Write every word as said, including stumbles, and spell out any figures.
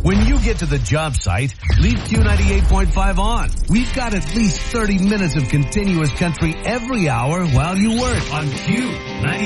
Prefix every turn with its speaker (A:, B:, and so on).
A: When you get to the job site, leave Q ninety-eight point five on. We've got at least thirty minutes of continuous country every hour while you work on Q ninety-eight.